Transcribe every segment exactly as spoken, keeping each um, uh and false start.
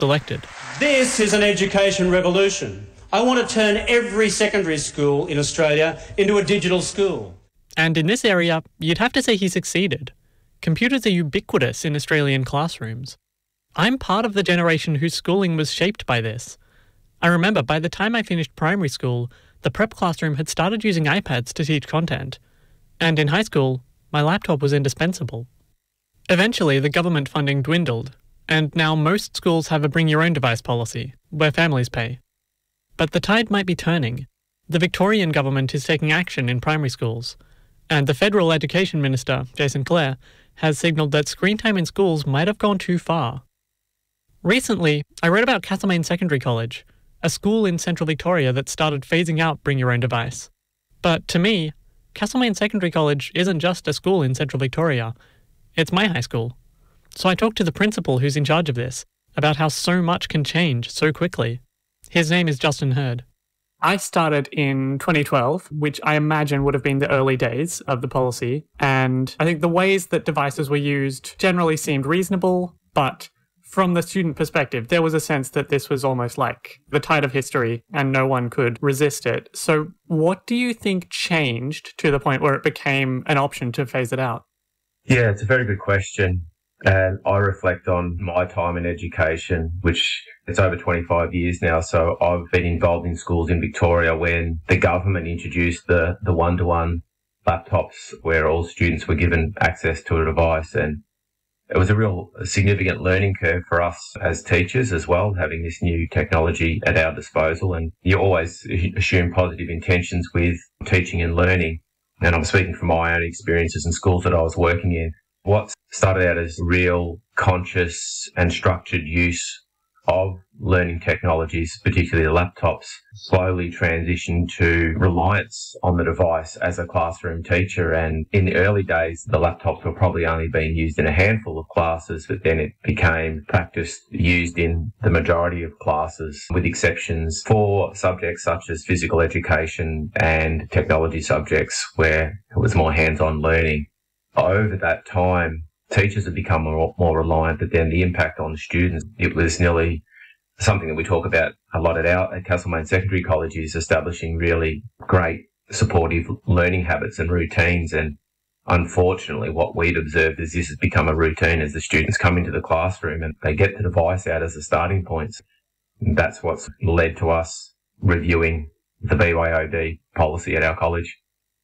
elected. This is an education revolution. I want to turn every secondary school in Australia into a digital school. And in this area, you'd have to say he succeeded. Computers are ubiquitous in Australian classrooms. I'm part of the generation whose schooling was shaped by this. I remember by the time I finished primary school, the prep classroom had started using iPads to teach content. And in high school, my laptop was indispensable. Eventually, the government funding dwindled, and now most schools have a bring-your-own-device policy, where families pay. But the tide might be turning. The Victorian government is taking action in primary schools, and the Federal Education Minister, Jason Clare, has signalled that screen time in schools might have gone too far. Recently, I read about Castlemaine Secondary College, a school in central Victoria that started phasing out bring-your-own-device. But to me, Castlemaine Secondary College isn't just a school in central Victoria, it's my high school. So I talked to the principal who's in charge of this, about how so much can change so quickly. His name is Justin Hurd. I started in twenty twelve, which I imagine would have been the early days of the policy, and I think the ways that devices were used generally seemed reasonable, but from the student perspective, there was a sense that this was almost like the tide of history and no one could resist it. So what do you think changed to the point where it became an option to phase it out? Yeah, it's a very good question. And I reflect on my time in education, which it's over twenty-five years now. So I've been involved in schools in Victoria when the government introduced the, the one-to-one laptops where all students were given access to a device. And it was a real significant learning curve for us as teachers as well, having this new technology at our disposal. And you always assume positive intentions with teaching and learning. And I'm speaking from my own experiences in schools that I was working in. What started out as real, conscious and structured use of learning technologies, particularly the laptops, slowly transitioned to reliance on the device as a classroom teacher. And in the early days, the laptops were probably only being used in a handful of classes, but then it became practiced, used in the majority of classes, with exceptions for subjects such as physical education and technology subjects where it was more hands-on learning. Over that time, teachers have become more, more reliant, but then the impact on students, it was nearly something that we talk about a lot at our at Castlemaine Secondary College, is establishing really great supportive learning habits and routines. And unfortunately, what we'd observed is this has become a routine as the students come into the classroom and they get the device out as a starting point. And that's what's led to us reviewing the B Y O D policy at our college.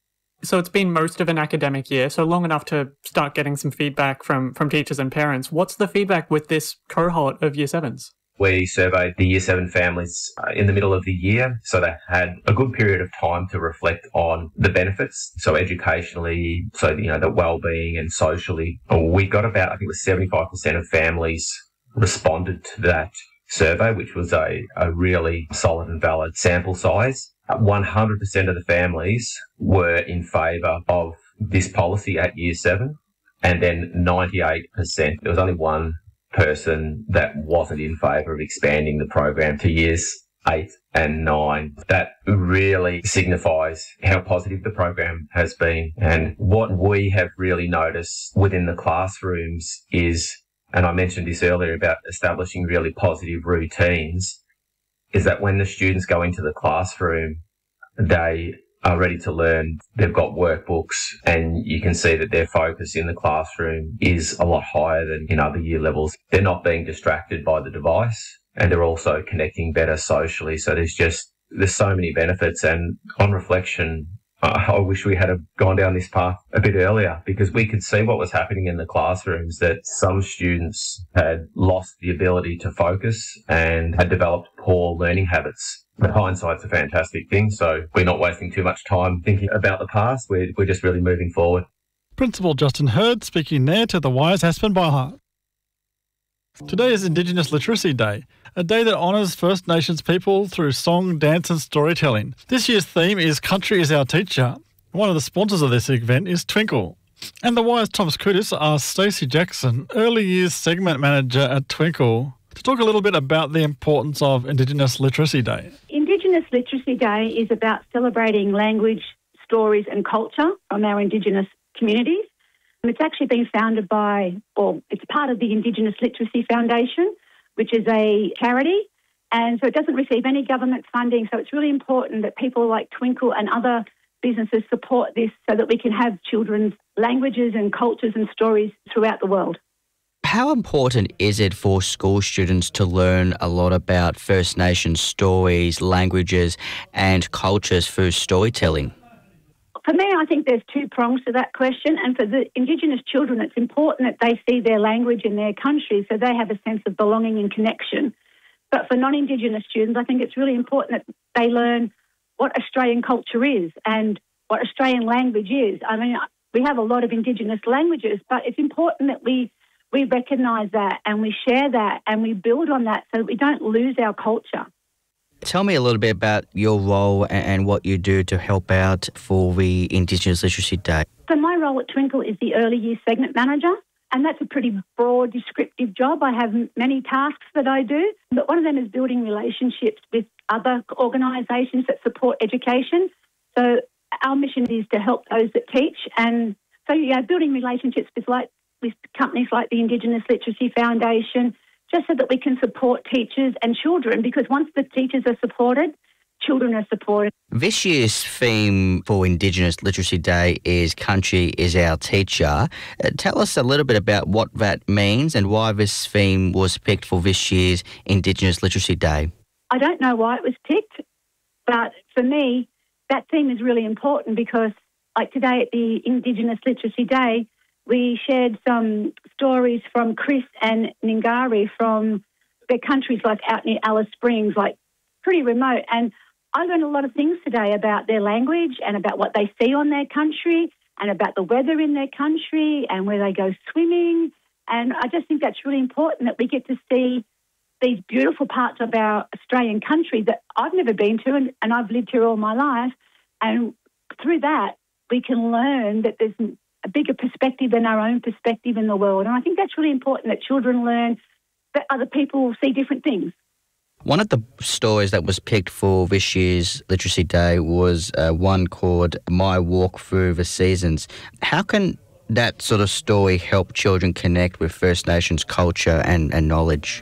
So it's been most of an academic year, so long enough to start getting some feedback from, from teachers and parents. What's the feedback with this cohort of year sevens? We surveyed the year seven families in the middle of the year, so they had a good period of time to reflect on the benefits. So educationally, so, you know, the well-being and socially. We got about, I think it was seventy-five percent of families responded to that survey, which was a, a really solid and valid sample size. one hundred percent of the families were in favour of this policy at year seven, and then ninety-eight percent, there was only one person that wasn't in favour of expanding the program to years eight and nine. That really signifies how positive the program has been. And what we have really noticed within the classrooms is, and I mentioned this earlier about establishing really positive routines, is that when the students go into the classroom, they are ready to learn. They've got workbooks, and you can see that their focus in the classroom is a lot higher than in other year levels. They're not being distracted by the device, and they're also connecting better socially. So there's just, there's so many benefits. And on reflection, I wish we had gone down this path a bit earlier, because we could see what was happening in the classrooms, that some students had lost the ability to focus and had developed poor learning habits. But hindsight's a fantastic thing, so we're not wasting too much time thinking about the past. We're, we're just really moving forward. Principal Justin Hurd speaking there to the Wire's Aspen Byheart. Today is Indigenous Literacy Day, a day that honours First Nations people through song, dance and storytelling. This year's theme is Country is Our Teacher. One of the sponsors of this event is Twinkle. And the Wire's Thomas Kudis asked Stacey Jackson, Early Years Segment Manager at Twinkle, to talk a little bit about the importance of Indigenous Literacy Day. Indigenous Literacy Day is about celebrating language, stories and culture from our Indigenous communities. It's actually been founded by, or it's part of the Indigenous Literacy Foundation, which is a charity. And so it doesn't receive any government funding. So it's really important that people like Twinkle and other businesses support this so that we can have children's languages and cultures and stories throughout the world. How important is it for school students to learn a lot about First Nations stories, languages and cultures through storytelling? For me, I think there's two prongs to that question. And for the Indigenous children, it's important that they see their language in their country so they have a sense of belonging and connection. But for non-Indigenous students, I think it's really important that they learn what Australian culture is and what Australian language is. I mean, we have a lot of Indigenous languages, but it's important that we we recognise that and we share that and we build on that so that we don't lose our culture. Tell me a little bit about your role and what you do to help out for the Indigenous Literacy Day. So my role at Twinkle is the Early Years Segment Manager, and that's a pretty broad, descriptive job. I have many tasks that I do, but one of them is building relationships with other organisations that support education. So our mission is to help those that teach, and so yeah, building relationships with like with companies like the Indigenous Literacy Foundation, just so that we can support teachers and children, because once the teachers are supported, children are supported. This year's theme for Indigenous Literacy Day is Country is Our Teacher. Uh, tell us a little bit about what that means and why this theme was picked for this year's Indigenous Literacy Day. I don't know why it was picked, but for me, that theme is really important because, like today at the Indigenous Literacy Day, we shared some stories from Chris and Ningari from their countries like out near Alice Springs, like pretty remote. And I learned a lot of things today about their language and about what they see on their country and about the weather in their country and where they go swimming. And I just think that's really important that we get to see these beautiful parts of our Australian country that I've never been to and, and I've lived here all my life. And through that, we can learn that there's a bigger perspective than our own perspective in the world. And I think that's really important, that children learn that other people see different things. One of the stories that was picked for this year's Literacy Day was uh, one called My Walk Through the Seasons. How can that sort of story help children connect with First Nations culture and, and knowledge?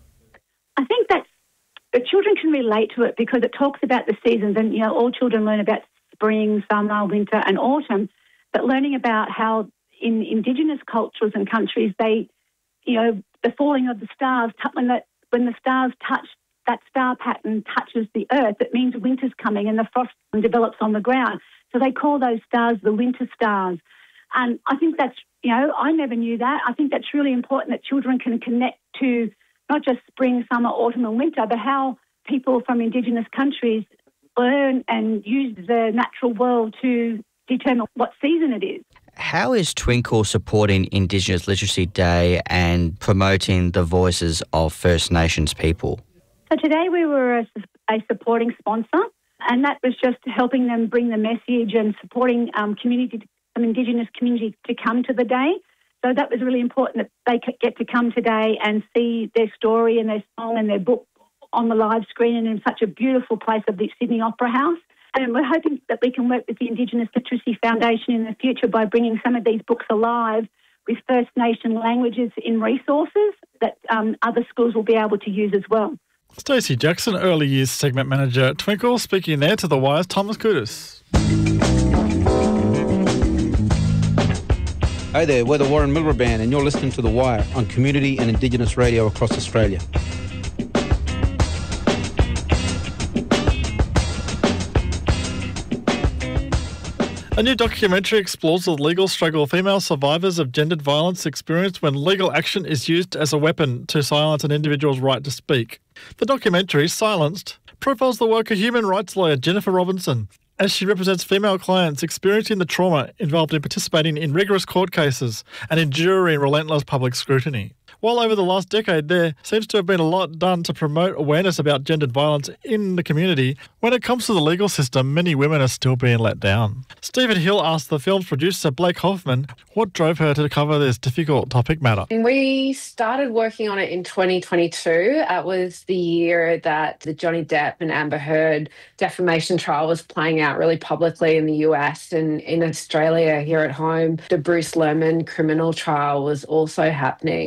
I think that the children can relate to it because it talks about the seasons, and, you know, all children learn about spring, summer, winter and autumn. But learning about how in Indigenous cultures and countries, they, you know, the falling of the stars, when the, when the stars touch, that star pattern touches the earth, it means winter's coming and the frost develops on the ground. So they call those stars the winter stars. And I think that's, you know, I never knew that. I think that's really important that children can connect to not just spring, summer, autumn and winter, but how people from Indigenous countries learn and use the natural world to determine what season it is. How is Twinkle supporting Indigenous Literacy Day and promoting the voices of First Nations people? So today we were a, a supporting sponsor, and that was just helping them bring the message and supporting um, community, um, Indigenous community to come to the day. So that was really important that they get to come today and see their story and their song and their book on the live screen and in such a beautiful place of the Sydney Opera House. And we're hoping that we can work with the Indigenous Literacy Foundation in the future by bringing some of these books alive with First Nation languages in resources that um, other schools will be able to use as well. Stacey Jackson, Early Years Segment Manager at Twinkle, speaking there to The Wire's Thomas Kudus. Hey there, we're the Warren Mildred Band and you're listening to The Wire on community and Indigenous radio across Australia. A new documentary explores the legal struggle female survivors of gendered violence experience when legal action is used as a weapon to silence an individual's right to speak. The documentary, Silenced, profiles the work of human rights lawyer Jennifer Robinson as she represents female clients experiencing the trauma involved in participating in rigorous court cases and enduring relentless public scrutiny. While over the last decade there seems to have been a lot done to promote awareness about gendered violence in the community, when it comes to the legal system, many women are still being let down. Stephen Hill asked the film's producer, Blake Hoffman, what drove her to cover this difficult topic matter. We started working on it in twenty twenty-two. It was the year that the Johnny Depp and Amber Heard defamation trial was playing out really publicly in the U S, and in Australia here at home, the Bruce Lerman criminal trial was also happening. And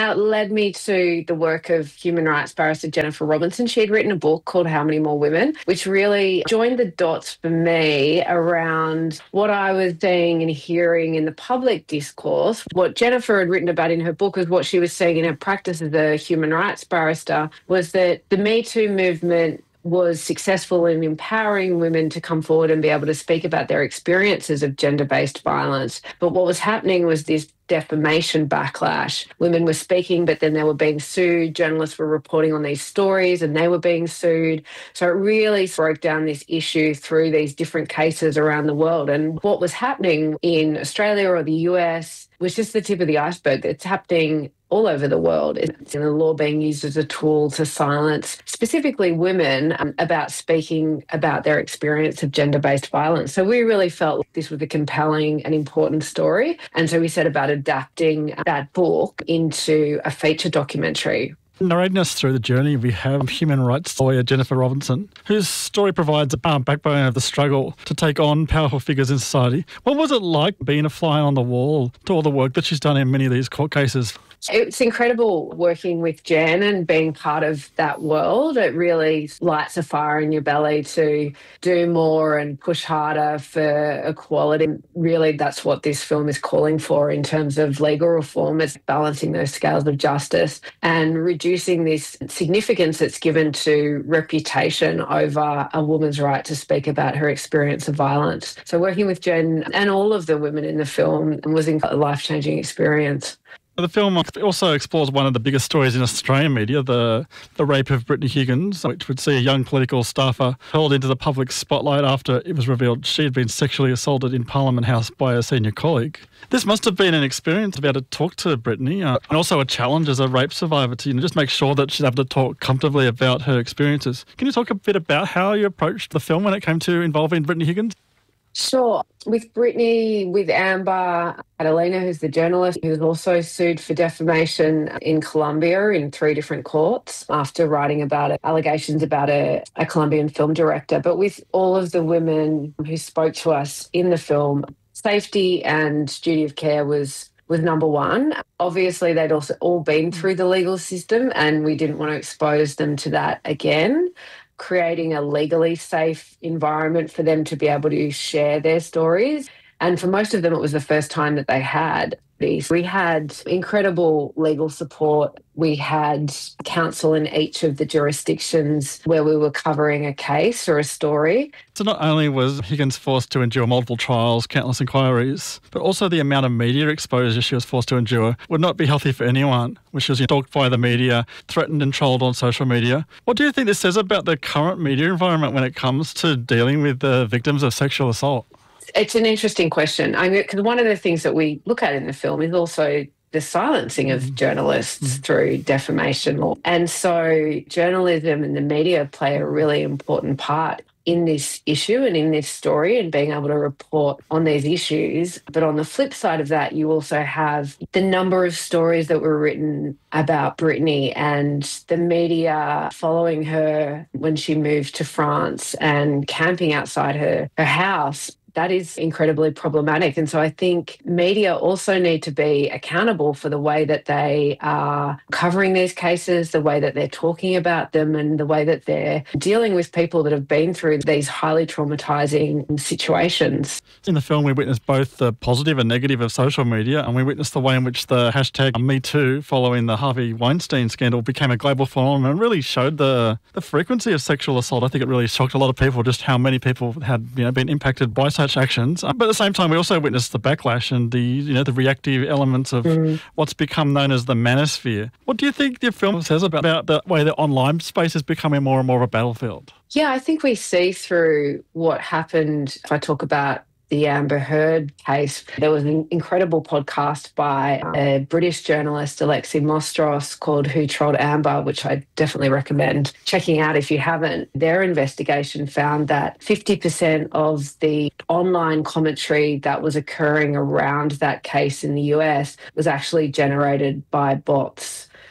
that led me to the work of human rights barrister Jennifer Robinson. She had written a book called How Many More Women, which really joined the dots for me around what I was seeing and hearing in the public discourse. What Jennifer had written about in her book was what she was seeing in her practice as a human rights barrister, was that the Me Too movement was successful in empowering women to come forward and be able to speak about their experiences of gender-based violence. But what was happening was this defamation backlash. Women were speaking, but then they were being sued. Journalists were reporting on these stories and they were being sued. So it really broke down this issue through these different cases around the world. And what was happening in Australia or the U S was just the tip of the iceberg. It's happening all over the world. It's in the law being used as a tool to silence specifically women um, about speaking about their experience of gender-based violence. So we really felt like this was a compelling and important story. And so we set about adapting that book into a feature documentary. Narrating us through the journey, we have human rights lawyer Jennifer Robinson, whose story provides a backbone of the struggle to take on powerful figures in society. What was it like being a fly on the wall to all the work that she's done in many of these court cases? It's incredible working with Jen and being part of that world. It really lights a fire in your belly to do more and push harder for equality. Really, that's what this film is calling for in terms of legal reform. It's balancing those scales of justice and reducing this significance that's given to reputation over a woman's right to speak about her experience of violence. So working with Jen and all of the women in the film was a life-changing experience. The film also explores one of the biggest stories in Australian media, the, the rape of Brittany Higgins, which would see a young political staffer hurled into the public spotlight after it was revealed she had been sexually assaulted in Parliament House by a senior colleague. This must have been an experience to be able to talk to Brittany uh, and also a challenge as a rape survivor to you know, just make sure that she's able to talk comfortably about her experiences. Can you talk a bit about how you approached the film when it came to involving Brittany Higgins? Sure. With Brittany, with Amber, Adelina, who's the journalist, who was also sued for defamation in Colombia in three different courts after writing about it, allegations about a, a Colombian film director. But with all of the women who spoke to us in the film, safety and duty of care was was number one. Obviously, they'd also all been through the legal system and we didn't want to expose them to that again. Creating a legally safe environment for them to be able to share their stories. And for most of them, it was the first time that they had these. We had incredible legal support. We had counsel in each of the jurisdictions where we were covering a case or a story. So not only was Higgins forced to endure multiple trials, countless inquiries, but also the amount of media exposure she was forced to endure would not be healthy for anyone, which was stalked by the media, threatened and trolled on social media. What do you think this says about the current media environment when it comes to dealing with the victims of sexual assault? It's an interesting question. I mean, because one of the things that we look at in the film is also the silencing of journalists mm. through defamation law. And so journalism and the media play a really important part in this issue and in this story and being able to report on these issues. But on the flip side of that, you also have the number of stories that were written about Brittany and the media following her when she moved to France and camping outside her, her house. That is incredibly problematic. And so I think media also need to be accountable for the way that they are covering these cases, the way that they're talking about them, and the way that they're dealing with people that have been through these highly traumatising situations. In the film, we witnessed both the positive and negative of social media, and we witnessed the way in which the hashtag Me Too following the Harvey Weinstein scandal became a global phenomenon and really showed the, the frequency of sexual assault. I think it really shocked a lot of people just how many people had you know, been impacted by such actions. But at the same time, we also witnessed the backlash and the you know the reactive elements of mm. what's become known as the manosphere. What do you think the film says about, about the way the online space is becoming more and more of a battlefield? Yeah, I think we see through what happened, if I talk about the Amber Heard case. There was an incredible podcast by a British journalist, Alexi Mostros, called Who Trolled Amber, which I definitely recommend checking out if you haven't. Their investigation found that fifty percent of the online commentary that was occurring around that case in the U S was actually generated by bots.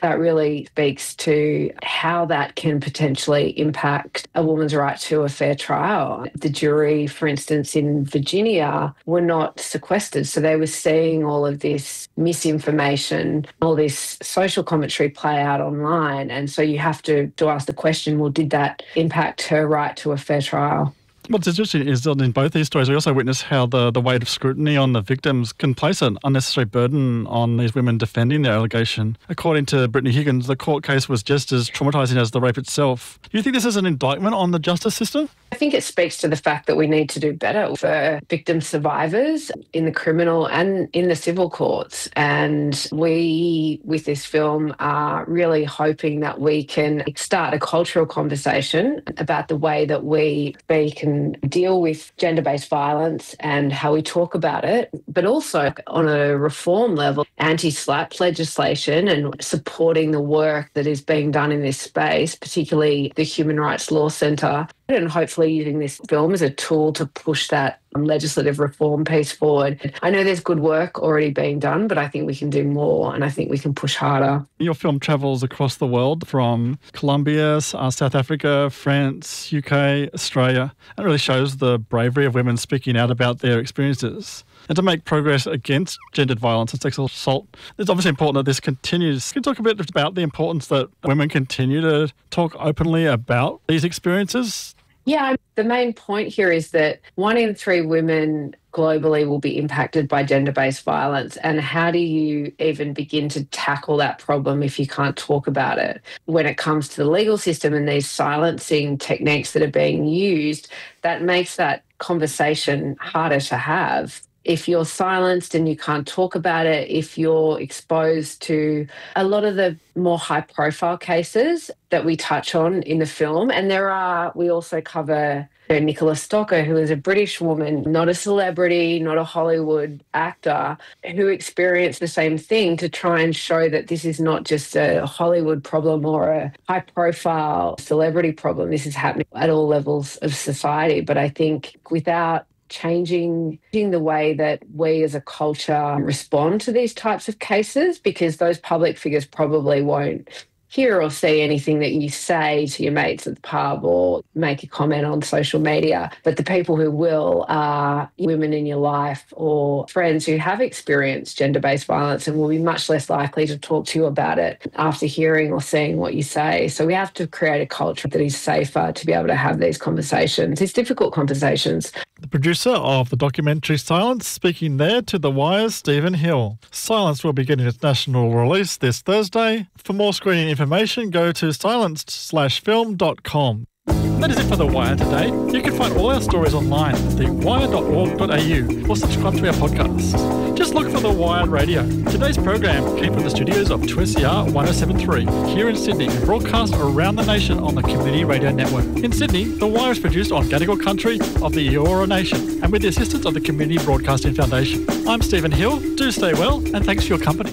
that really speaks to how that can potentially impact a woman's right to a fair trial. The jury, for instance, in Virginia, were not sequestered, so they were seeing all of this misinformation, all this social commentary play out online, and so you have to, to ask the question, well, did that impact her right to a fair trial? What's interesting is that in both these stories, we also witness how the, the weight of scrutiny on the victims can place an unnecessary burden on these women defending their allegation. According to Brittany Higgins, the court case was just as traumatising as the rape itself. Do you think this is an indictment on the justice system? I think it speaks to the fact that we need to do better for victim survivors in the criminal and in the civil courts. And we, with this film, are really hoping that we can start a cultural conversation about the way that we speak and deal with gender-based violence and how we talk about it, but also on a reform level, anti-slap legislation and supporting the work that is being done in this space, particularly the Human Rights Law Centre, and hopefully using this film as a tool to push that legislative reform piece forward. I know there's good work already being done, but I think we can do more and I think we can push harder. Your film travels across the world from Colombia, uh, South Africa, France, U K, Australia, and really shows the bravery of women speaking out about their experiences. And to make progress against gendered violence and sexual assault, it's obviously important that this continues. Can you talk a bit about the importance that women continue to talk openly about these experiences? Yeah, the main point here is that one in three women globally will be impacted by gender-based violence. And how do you even begin to tackle that problem if you can't talk about it? When it comes to the legal system and these silencing techniques that are being used, that makes that conversation harder to have. If you're silenced and you can't talk about it, if you're exposed to a lot of the more high-profile cases that we touch on in the film, and there are, we also cover Nicola Stocker, who is a British woman, not a celebrity, not a Hollywood actor, who experienced the same thing to try and show that this is not just a Hollywood problem or a high-profile celebrity problem. This is happening at all levels of society. But I think without changing the way that we as a culture respond to these types of cases, because those public figures probably won't hear or see anything that you say to your mates at the pub or make a comment on social media. But the people who will are women in your life or friends who have experienced gender-based violence and will be much less likely to talk to you about it after hearing or seeing what you say. So we have to create a culture that is safer to be able to have these conversations, these difficult conversations. The producer of the documentary Silence, speaking there to The Wire's Stephen Hill. Silence will be getting its national release this Thursday. For more screening information, go to silenced slash film dot com. That is it for The Wire today. You can find all our stories online at the wire dot org dot a u or subscribe to our podcast. Just look for The Wire Radio. Today's program came from the studios of two S E R one oh seven point three here in Sydney and broadcast around the nation on the Community Radio Network. In Sydney, The Wire is produced on Gadigal country of the Eora Nation and with the assistance of the Community Broadcasting Foundation. I'm Stephen Hill. Do stay well and thanks for your company.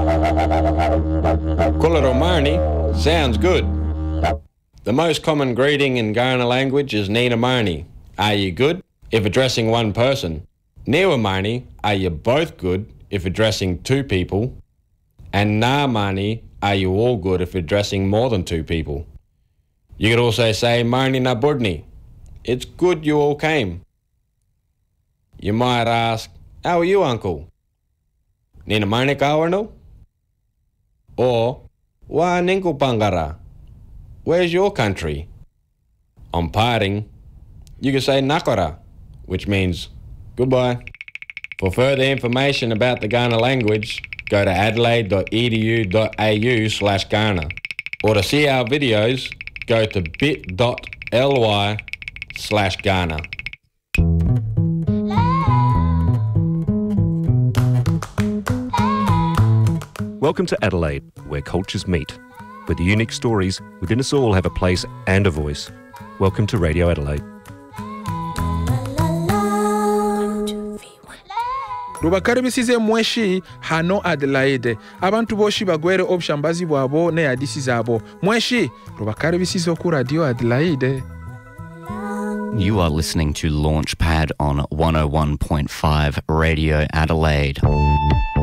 Kularomani sounds good. The most common greeting in Kaurna language is Nina Marni, are you good? If addressing one person. Niwa Marni, are you both good? If addressing two people. And Na Marni, are you all good? If addressing more than two people. You could also say Marni na Budni, it's good you all came. You might ask, how are you, uncle? Nina Marni Kaurno? Or, Wa Ninku Pangara? Where's your country? On parting, you can say Nakora, which means goodbye. For further information about the Kaurna language, go to adelaide dot e d u dot a u slash Kaurna. Or to see our videos, go to bit dot l y slash Kaurna. Welcome to Adelaide, where cultures meet, where the unique stories within us all have a place and a voice. Welcome to Radio Adelaide. Rubakaribisize mweshi hano Adelaide. Abantu boshi bagwere obushambazi bwabo ne hadisi zabo. Mweshi rubakaribisize ku Radio Adelaide. You are listening to Launchpad on one oh one point five Radio Adelaide.